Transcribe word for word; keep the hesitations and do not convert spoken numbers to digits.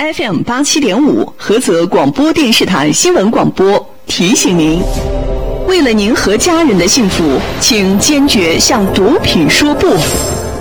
F M 八七点五，菏泽广播电视台新闻广播提醒您：为了您和家人的幸福，请坚决向毒品说不。